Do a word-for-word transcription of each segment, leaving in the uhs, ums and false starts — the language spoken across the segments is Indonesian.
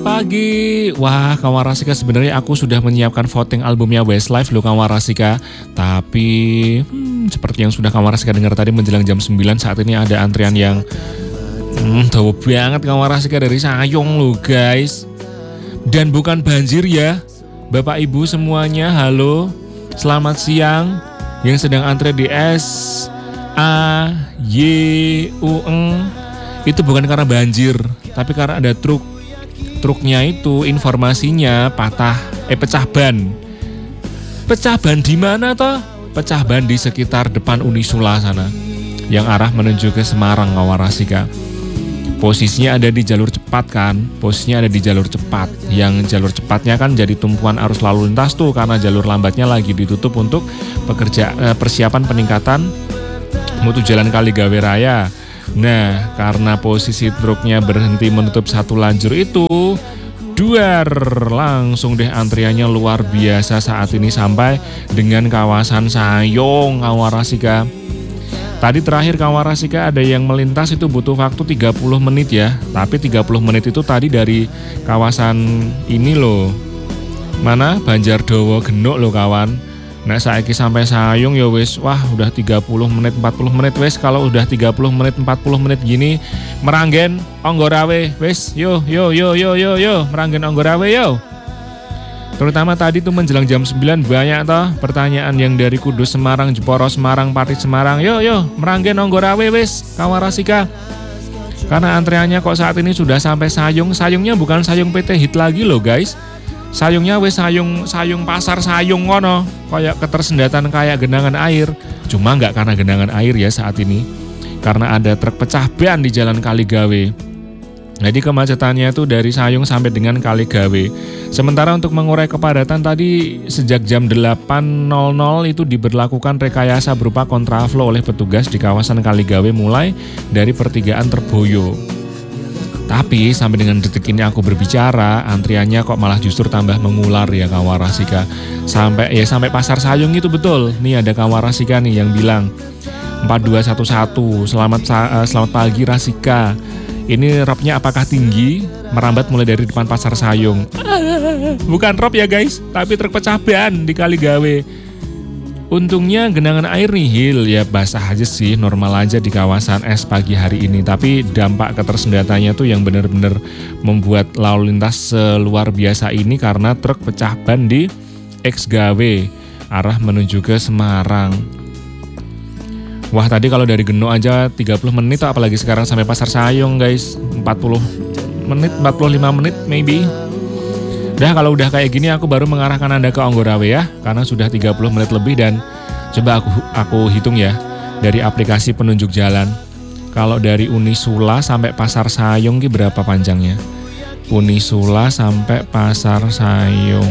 pagi. Wah, kawan Rasika, sebenarnya aku sudah menyiapkan voting albumnya Westlife loh kawan Rasika. Tapi hmm, seperti yang sudah kawan Rasika dengar tadi menjelang jam sembilan, saat ini ada antrian yang hmm, tahu banget kawan Rasika dari Sayong loh guys. Dan bukan banjir ya. Bapak Ibu semuanya, halo. Selamat siang. Yang sedang antre di S A Y U N itu bukan karena banjir, tapi karena ada truk. Truknya itu informasinya patah, eh pecah ban. Pecah ban di mana toh? Pecah ban di sekitar depan Unisula sana, yang arah menuju ke Semarang kawan Rasika. Posisinya ada di jalur cepat kan? Posisinya ada di jalur cepat. Yang jalur cepatnya kan jadi tumpuan arus lalu lintas tuh, karena jalur lambatnya lagi ditutup untuk pekerja eh, persiapan peningkatan mutu jalan Kaligawe Raya. Nah, karena posisi truknya berhenti menutup satu lajur itu, duar langsung deh antriannya luar biasa saat ini sampai dengan kawasan Sayong kawan Rasika. Tadi terakhir kawan Rasika ada yang melintas itu butuh waktu tiga puluh menit ya. Tapi tiga puluh menit itu tadi dari kawasan ini loh. Mana? Banjardowo Genuk loh kawan. Nah saiki sampai Sayong ya wis, wah udah tiga puluh menit, empat puluh menit wis. Kalau udah tiga puluh menit, empat puluh menit gini, Meranggen Onggorawe wis, yo yo yo yo yo yo, Meranggen Onggorawe yo. Terutama tadi tuh menjelang jam sembilan banyak toh pertanyaan yang dari Kudus Semarang, Jeporo Semarang, Pati Semarang, yo yo, Meranggen Onggorawe wis, kawan Rasika. Karena antreannya kok saat ini sudah sampai Sayong. Sayongnya bukan Sayong P T Hit lagi loh guys. Sayungnya wes sayung sayung pasar sayung ngono, kayak ketersendatan kayak genangan air. Cuma nggak karena genangan air ya saat ini, karena ada truk pecah ban di jalan Kaligawe. Jadi kemacetannya itu dari Sayung sampai dengan Kaligawe. Sementara untuk mengurai kepadatan tadi sejak jam delapan nol nol itu diberlakukan rekayasa berupa kontraflow oleh petugas di kawasan Kaligawe mulai dari pertigaan Terboyo. Tapi sampai dengan detik ini aku berbicara, antriannya kok malah justru tambah mengular ya kawan Rasika. Sampai ya sampai pasar Sayung itu betul. Nih ada kawan Rasika nih yang bilang empat dua satu satu. Selamat uh, selamat pagi Rasika. Ini robnya apakah tinggi? Merambat mulai dari depan pasar Sayung. Bukan rob ya guys, tapi truk pecah ban di Kaligawe. Untungnya genangan air nihil ya, basah aja sih, normal aja di kawasan es pagi hari ini. Tapi dampak ketersendatannya tuh yang benar-benar membuat lalu lintas luar biasa ini karena truk pecah ban di X-Gawe arah menuju ke Semarang. Wah tadi kalau dari Genuk aja tiga puluh menit, apalagi sekarang sampai pasar Sayong guys, empat puluh menit, empat puluh lima menit maybe. Udah kalau udah kayak gini aku baru mengarahkan Anda ke Onggorawe ya, karena sudah tiga puluh menit lebih. Dan coba aku aku hitung ya dari aplikasi penunjuk jalan. Kalau dari Unisula sampai Pasar Sayong ini berapa panjangnya? Unisula sampai Pasar Sayong.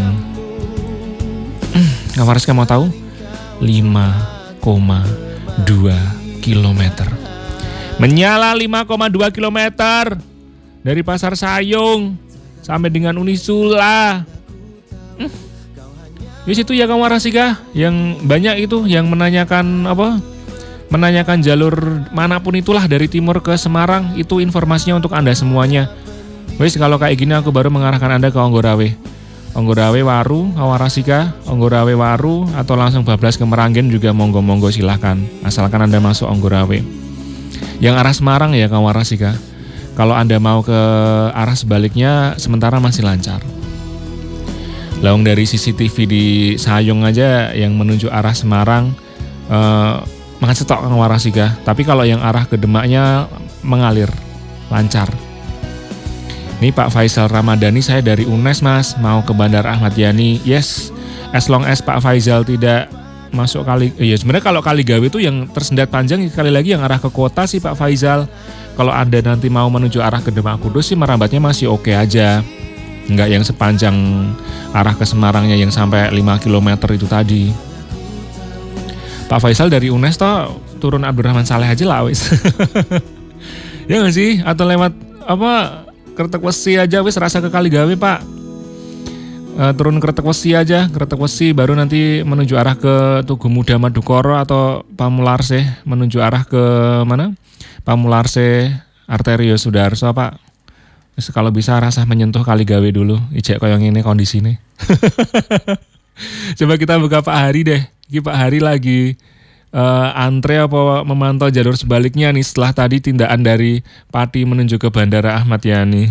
Nggak harus kamu mau tahu? lima koma dua kilometer. Menyala lima koma dua kilometer dari Pasar Sayong sampai dengan Unisula. Hmm. Di situ ya kawan Rasika, yang banyak itu yang menanyakan apa? Menanyakan jalur manapun itulah dari timur ke Semarang, itu informasinya untuk Anda semuanya. Wes kalau kayak gini aku baru mengarahkan Anda ke Onggorawe. Onggorawe Waru, kawan Rasika, Onggorawe Waru atau langsung bablas ke Meranggen juga monggo-monggo silahkan. Asalkan Anda masuk Onggorawe. Yang arah Semarang ya kawan Rasika. Kalau Anda mau ke arah sebaliknya sementara masih lancar. Lawang dari C C T V di Sayong aja yang menuju arah Semarang eh, macet tok kawan Rasika. Tapi kalau yang arah ke Demaknya mengalir, lancar. Ini Pak Faisal Ramadhani, saya dari U N E S Mas, mau ke Bandara Ahmad Yani. Yes, as long as Pak Faisal tidak masuk kali. Iya sebenarnya kalau Kaligawe itu yang tersendat panjang sekali lagi yang arah ke kota sih Pak Faisal. Kalau Anda nanti mau menuju arah ke Demak Kudus sih merambatnya masih oke aja. Enggak yang sepanjang arah ke Semarangnya yang sampai lima kilometer itu tadi. Pak Faisal dari U N E S toh turun Abdurrahman Saleh aja lah wis. Ya nggak sih? Atau lewat apa Kretek Wesi aja wis rasa ke Kaligawe Pak. Uh, turun Kretek Wesi aja, Kretek Wesi baru nanti menuju arah ke Tugu Muda Madukoro atau Pamularse menuju arah ke mana? Pamularse Arterio Sudarso Pak. Terus kalau bisa rasa menyentuh kali gawe dulu, ijek koyo ngene kondisine. Coba kita buka Pak Hari deh. Ini Pak Hari lagi uh, antre apa memantau jalur sebaliknya nih setelah tadi tindakan dari Pati menuju ke Bandara Ahmad Yani.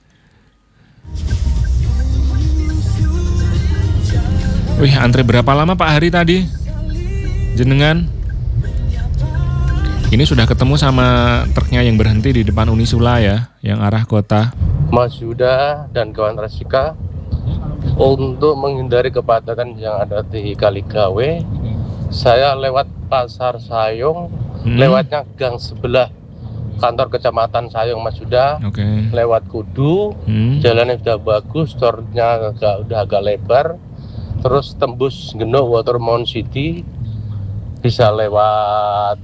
Wih, antre berapa lama Pak Hari tadi? Jenengan? Ini sudah ketemu sama truknya yang berhenti di depan Unisula ya, yang arah kota. Mas Yuda dan kawan Rasika, untuk menghindari kepadatan yang ada di Kaligawe, saya lewat Pasar Sayung, hmm. lewatnya gang sebelah kantor kecamatan Sayung Mas Yuda, okay. lewat Kudu, hmm. jalannya sudah bagus, tornya agak, udah agak lebar, terus tembus Genuk Watermount City, bisa lewat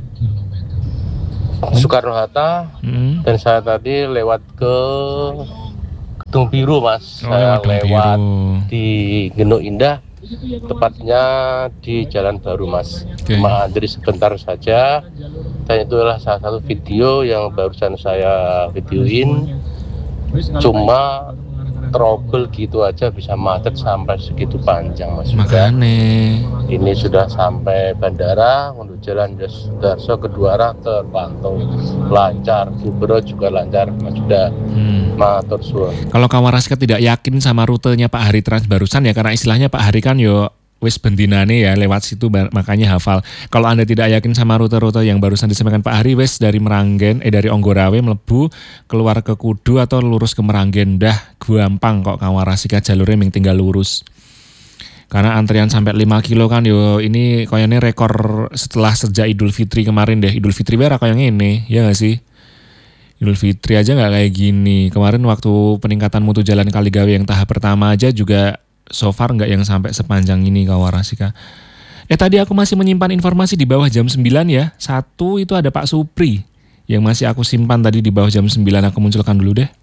Soekarno-Hatta, hmm. dan saya tadi lewat ke Gedung Biru Mas, oh, saya lewat Biru. Di Genuk Indah, tepatnya di Jalan Baru Mas. Okay. Cuma antri sebentar saja, dan itu adalah salah satu video yang barusan saya videoin, cuma trouble gitu aja bisa macet sampai segitu panjang Mas. Makanya ini sudah sampai bandara untuk jalan Darso kedua arah terpantau lancar, Gubero juga lancar Mas sudah hmm. matur suwun. Kalau kawan Rasika tidak yakin sama rutenya Pak Hari Trans barusan ya, karena istilahnya Pak Hari kan yo wis bendinane ya lewat situ makanya hafal. Kalau Anda tidak yakin sama rute-rute yang barusan disampaikan Pak Hari, wis dari Meranggen, eh dari Onggorawe melebu keluar ke Kudu atau lurus ke Meranggen, dah gampang kok kawan Rasika jalurnya yang tinggal lurus. Karena antrian sampai lima kilo kan yo ini kayaknya rekor setelah sejak Idul Fitri kemarin deh. Idul Fitri berapa kayaknya ini, ya nggak sih? Idul Fitri aja nggak kayak gini. Kemarin waktu peningkatan mutu jalan Kaligawe yang tahap pertama aja juga so far nggak yang sampai sepanjang ini kawan Rasika. Eh tadi aku masih menyimpan informasi di bawah jam sembilan ya. Satu itu ada Pak Supri yang masih aku simpan tadi di bawah jam sembilan, aku munculkan dulu deh.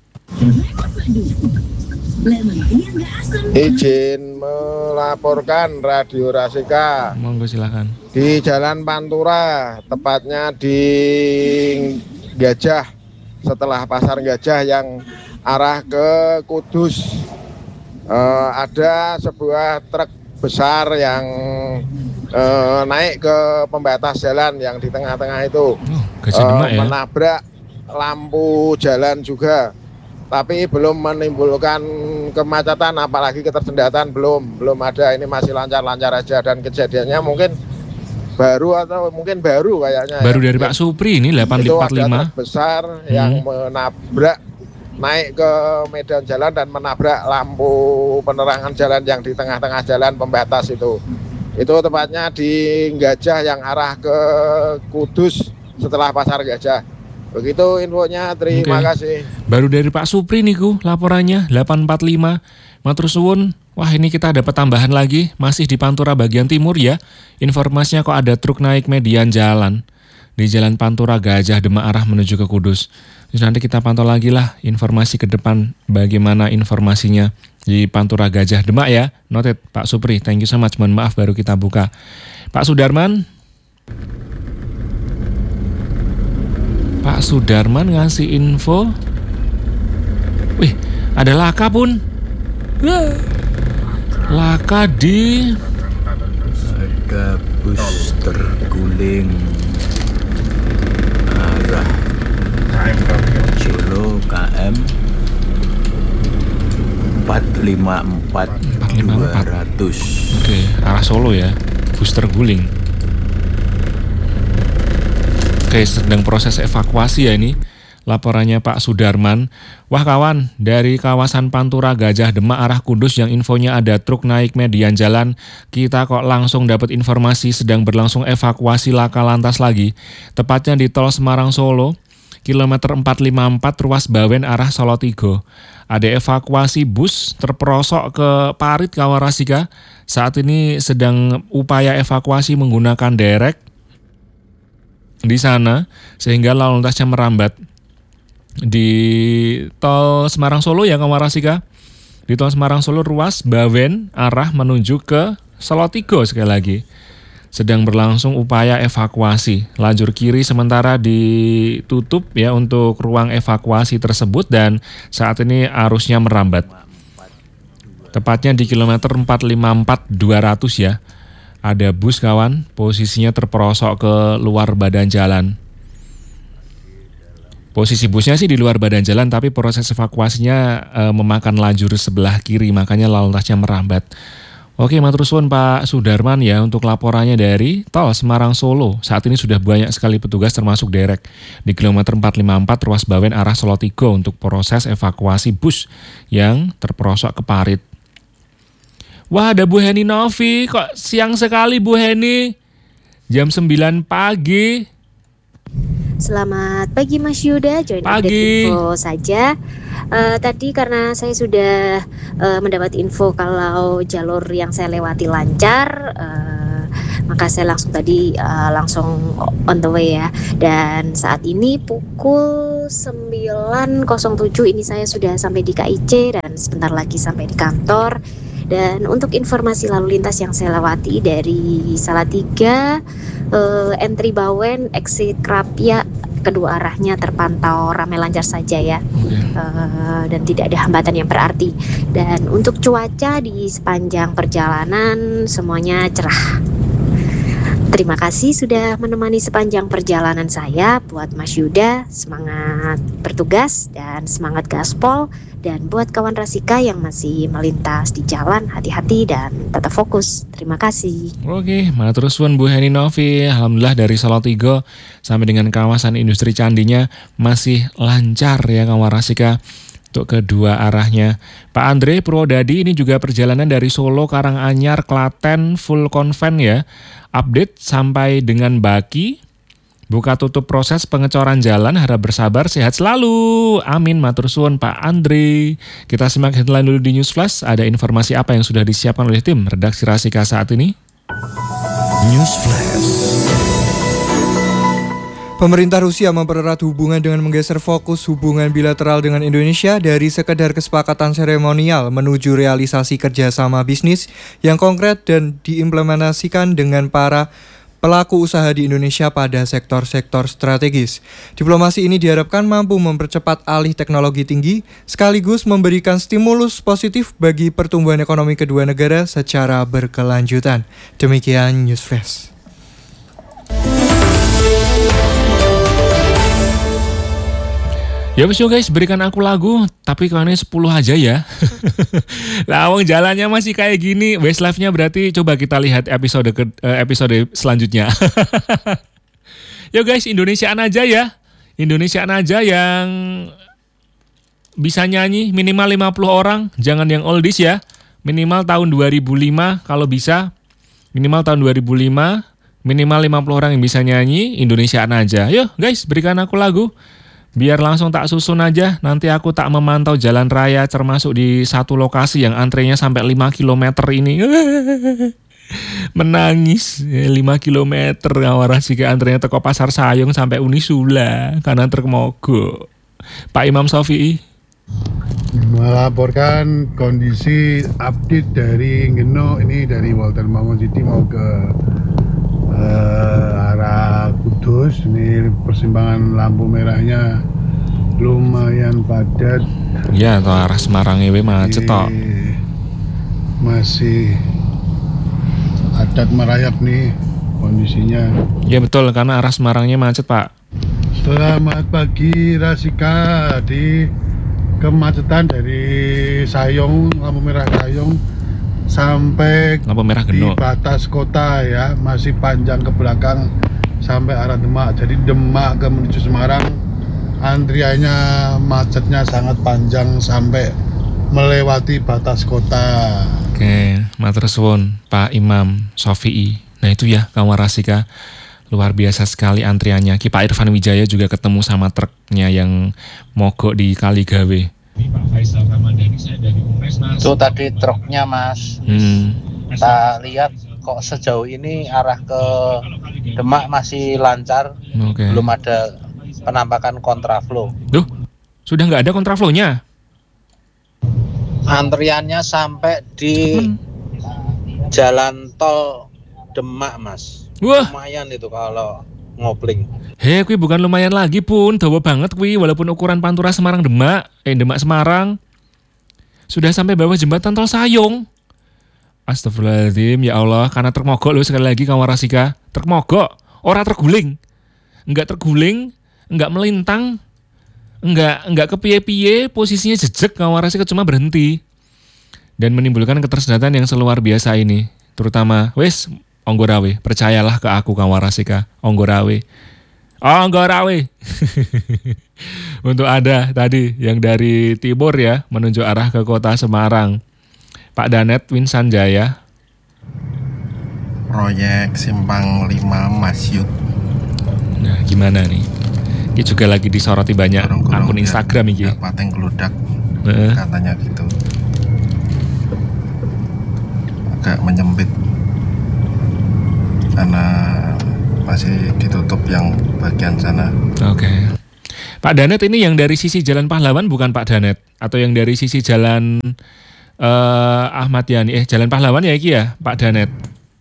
Izin melaporkan Radio Rasika. Monggo silakan. Di Jalan Pantura, tepatnya di Gajah, setelah Pasar Gajah yang arah ke Kudus. Uh, ada sebuah truk besar yang uh, naik ke pembatas jalan yang di tengah-tengah itu, oh, uh, ya? menabrak lampu jalan juga, tapi belum menimbulkan kemacetan apalagi ketersendatan, belum belum ada. Ini masih lancar-lancar aja, dan kejadiannya mungkin baru atau mungkin baru kayaknya baru ya. Dari Pak Supri ini delapan empat lima truk besar hmm. yang menabrak, naik ke medan jalan dan menabrak lampu penerangan jalan yang di tengah-tengah jalan pembatas itu. Itu tepatnya di Gajah yang arah ke Kudus setelah Pasar Gajah. Begitu infonya, terima okay. kasih. Baru dari Pak Supri niku laporannya delapan empat lima. Matur suwun. Wah, ini kita dapat tambahan lagi, masih di Pantura bagian timur ya. Informasinya kok ada truk naik median jalan di Jalan Pantura Gajah Demak arah menuju ke Kudus. Terus nanti kita pantau lagi lah informasi ke depan bagaimana informasinya di Pantura Gajah Demak ya. Noted Pak Supri, thank you so much. Mohon maaf baru kita buka. Pak Sudarman. Pak Sudarman ngasih info. Wih, ada laka pun. Laka di ada bus terguling arah Solo K M empat lima empat dua ratus. Oke, arah Solo ya. Bus terguling. Oke, sedang proses evakuasi ya ini. Laporannya Pak Sudarman. Wah kawan, dari kawasan Pantura Gajah Demak arah Kudus yang infonya ada truk naik median jalan, kita kok langsung dapat informasi sedang berlangsung evakuasi laka lantas lagi. Tepatnya di Tol Semarang Solo, kilometer empat lima empat ruas Bawen arah Solo tiga. Ada evakuasi bus terperosok ke parit kawan Rasika. Saat ini sedang upaya evakuasi menggunakan derek di sana sehingga lalu lintasnya merambat. Di Tol Semarang Solo ya kawan Rasika. Di Tol Semarang Solo ruas Bawen arah menuju ke Solo tiga sekali lagi. sedang berlangsung upaya evakuasi. Lajur kiri sementara ditutup ya untuk ruang evakuasi tersebut dan saat ini arusnya merambat. Tepatnya di kilometer empat lima empat dua ratus ya. Ada bus kawan, posisinya terperosok ke luar badan jalan. Posisi busnya sih di luar badan jalan tapi proses evakuasinya e, memakan lajur sebelah kiri makanya lalu lintasnya merambat. Oke, matur suwun Pak Sudarman ya untuk laporannya dari tol Semarang Solo. Saat ini sudah banyak sekali petugas termasuk derek di kilometer empat lima empat ruas Bawen arah Solotigo untuk proses evakuasi bus yang terperosok ke parit. Wah, ada Bu Heni Novi, kok siang sekali Bu Heni? Jam sembilan pagi. Selamat pagi Mas Yuda, join pagi. Update info saja. Uh, tadi karena saya sudah uh, mendapat info kalau jalur yang saya lewati lancar, uh, maka saya langsung tadi uh, langsung on the way ya. Dan saat ini pukul sembilan nol tujuh ini saya sudah sampai di K I C dan sebentar lagi sampai di kantor. Dan untuk informasi lalu lintas yang saya lewati dari Salatiga, uh, entry Bawen, exit Krapia, kedua arahnya terpantau ramai lancar saja ya, uh, dan tidak ada hambatan yang berarti. Dan untuk cuaca di sepanjang perjalanan semuanya cerah. Terima kasih sudah menemani sepanjang perjalanan saya. Buat Mas Yuda, semangat bertugas dan semangat gaspol. Dan buat kawan Rasika yang masih melintas di jalan, hati-hati dan tetap fokus. Terima kasih. Oke, matur suwun Bu Heni Novi. Alhamdulillah dari Solotigo sampai dengan kawasan industri Candinya masih lancar ya kawan Rasika untuk kedua arahnya. Pak Andre Purwodadi, ini juga perjalanan dari Solo, Karanganyar, Klaten, full konven ya. Update sampai dengan Baki. Buka tutup proses pengecoran jalan, harap bersabar, sehat selalu. Amin, matur suwun Pak Andre. Kita simak headline dulu di News Flash. Ada informasi apa yang sudah disiapkan oleh tim redaksi Rasika saat ini? News Flash. Pemerintah Rusia mempererat hubungan dengan menggeser fokus hubungan bilateral dengan Indonesia dari sekedar kesepakatan seremonial menuju realisasi kerjasama bisnis yang konkret dan diimplementasikan dengan para pelaku usaha di Indonesia pada sektor-sektor strategis. Diplomasi ini diharapkan mampu mempercepat alih teknologi tinggi, sekaligus memberikan stimulus positif bagi pertumbuhan ekonomi kedua negara secara berkelanjutan. Demikian News Flash. Ya wis guys, berikan aku lagu, tapi kalian sepuluh aja ya. Lawang jalannya masih kayak gini. Westlife-nya berarti coba kita lihat episode ke, episode selanjutnya. Yo guys, Indonesiaan aja ya. Indonesiaan aja yang bisa nyanyi minimal lima puluh orang, jangan yang oldies ya. Minimal tahun dua ribu lima kalau bisa. Minimal tahun dua ribu lima, minimal lima puluh orang yang bisa nyanyi, Indonesiaan aja. Yo guys, berikan aku lagu. Biar langsung tak susun aja, nanti aku tak memantau jalan raya termasuk di satu lokasi yang antrenya sampai lima kilometer ini. Menangis, lima kilometer ngawarasi ke antrenya teko Pasar Sayung sampai Unisula, karena truk mogok. Pak Imam Sofi melaporkan kondisi update dari Ngeno, ini dari Walter Mangun City mau ke uh, arah Kudus. Ini persimpangan lampu merahnya lumayan padat. Ya, atau arah Semarang ewe macet toh. Masih adat merayap nih kondisinya. Ya betul, karena arah Semarangnya macet Pak. Selamat pagi Rasika. Di kemacetan dari Sayong, lampu merah Sayong sampai lampu merah di Geno. batas kota ya, masih panjang ke belakang sampai arah Demak. Jadi Demak ke menuju Semarang antriannya macetnya sangat panjang sampai melewati batas kota. Oke, matur suwun Pak Imam Sofi. Nah itu ya kawan Rasika, luar biasa sekali antriannya. Ki Pak Irfan Wijaya juga ketemu sama truknya yang mogok di Kaligawe. Itu tadi truknya Mas. Hmm. Kita lihat kok sejauh ini arah ke Demak masih lancar. Oke. Belum ada penampakan kontraflow. Duh, sudah nggak ada kontraflow-nya? Antriannya sampai di hmm. jalan tol Demak Mas. Wah. Lumayan itu kalau ngopling. Hei, kui bukan lumayan lagi pun, dawa banget kui, walaupun ukuran Pantura Semarang Demak, eh Demak Semarang. Sudah sampai bawah jembatan Tol Sayung. Astagfirullahaladzim, ya Allah, karena termogok loh sekali lagi kawan Rasika. Termogok, ora terguling. Enggak terguling, enggak melintang, enggak enggak kepiye-piye, posisinya jejek kawan Rasika cuma berhenti. Dan menimbulkan ketersendataan yang seluar biasa ini. Terutama, wes, Onggorawe, percayalah ke aku kawan Rasika, Onggorawe. Onggorawe. Untuk ada tadi yang dari timur ya, menuju arah ke kota Semarang. Pak Danet Winsanjaya. Proyek Simpang lima Masyut. Nah, gimana nih? Ini juga lagi disoroti banyak Gorong-gorong akun Instagram ini. Pateng geludak. Uh. Katanya gitu. Agak menyempit. Karena masih ditutup yang bagian sana. Oke. Okay. Pak Danet ini yang dari sisi Jalan Pahlawan bukan Pak Danet? Atau yang dari sisi Jalan uh, Ahmad Yani? Eh, Jalan Pahlawan ya iki ya, Pak Danet?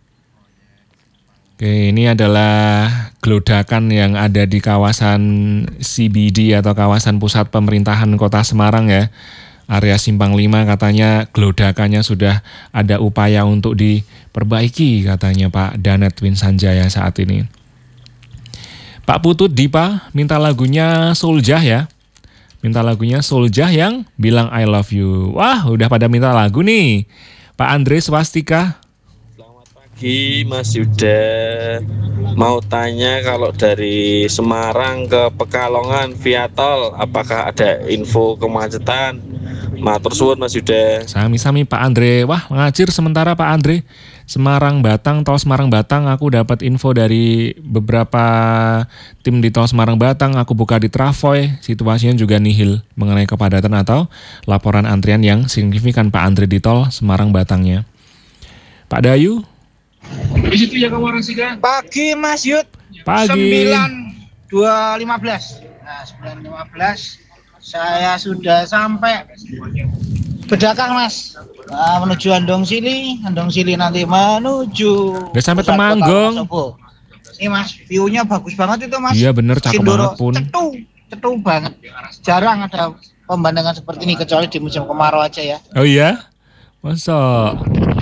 Oke, ini adalah gelodakan yang ada di kawasan C B D atau kawasan pusat pemerintahan kota Semarang ya. Area Simpang lima katanya gelodakannya sudah ada upaya untuk diperbaiki katanya Pak Danet Winsanjaya saat ini. Pak Putut Dipa minta lagunya Souljah ya. Minta lagunya Souljah yang bilang I love you. Wah, udah pada minta lagu nih. Pak Andre Swastika. Pagi Mas Yuda, mau tanya kalau dari Semarang ke Pekalongan via tol apakah ada info kemacetan? Matur suwun Mas Yuda. Sami-sami Pak Andre. Wah, ngacir sementara Pak Andre. Semarang Batang, tol Semarang Batang, aku dapat info dari beberapa tim di tol Semarang Batang. Aku buka di Travoy, situasinya juga nihil mengenai kepadatan atau laporan antrian yang signifikan Pak Andre di tol Semarang Batangnya. Pak Dayu. Di situ ya kamu Rasika. Pagi Mas Yud. Pagi. sembilan dua lima belas. Nah, sembilan lima belas saya sudah sampai Bedakang Mas. Nah, menuju Andong Sili, Andong Sili nanti menuju udah sampai Temanggung. Ini Mas, view-nya bagus banget itu Mas. Iya bener, cakep banget pun. Cetu, cetu banget. Jarang ada pemandangan seperti ini kecuali di musim kemarau aja ya. Oh iya? Masa?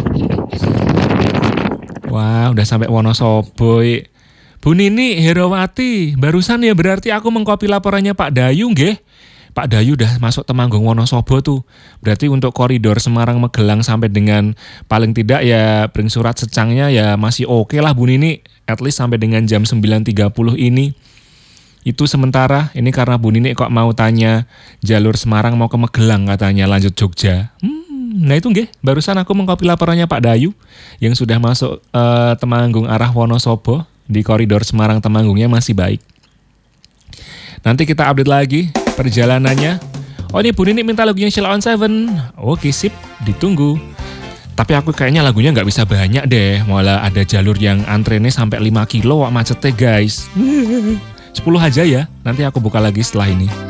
Wah, udah sampai Wonosobo. Bu Nini Herawati, barusan ya berarti aku mengcopy laporannya Pak Dayu nggih. Pak Dayu udah masuk Temanggung Wonosobo tuh. Berarti untuk koridor Semarang Magelang sampai dengan paling tidak ya bring surat secangnya ya masih oke okay lah Bu Nini. At least sampai dengan jam sembilan tiga puluh ini. Itu sementara, ini karena Bu Nini kok mau tanya jalur Semarang mau ke Magelang katanya lanjut Jogja. Hmm, nah itu nggih, barusan aku mengcopy laporannya Pak Dayu yang sudah masuk uh, Temanggung arah Wonosobo. Di koridor Semarang Temanggungnya masih baik. Nanti kita update lagi perjalanannya. Oh ini Bu Nini minta lagunya Sheila on Seven. Oke sip, ditunggu. Tapi aku kayaknya lagunya nggak bisa banyak deh. Malah ada jalur yang antrennya sampai lima kilo macetnya guys. sepuluh aja ya, nanti aku buka lagi setelah ini.